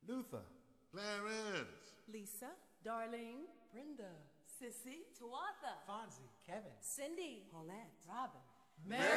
Luther, Clarence, Lisa, Darlene, Brenda, Sissy, Tuatha, Fonzie, Kevin, Cindy, Paulette, Robin. Merry